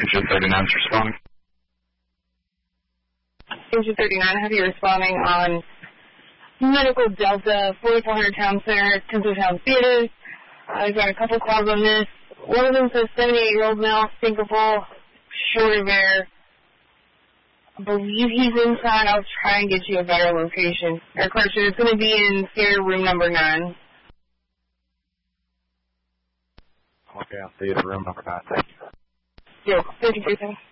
Agent 39 is responding. Agent 39, I have you responding on Medical Delta, 4400 Town Center, 10 Town Theaters. I've got a couple calls on this. One of them says 78-year-old male, thinkable, short of air. I believe he's inside. I'll try and get you a better location. Or question, it's going to be in theater room number 9. Okay, I'll see you at room number 9. Thank you. Yeah, thank you, Jason.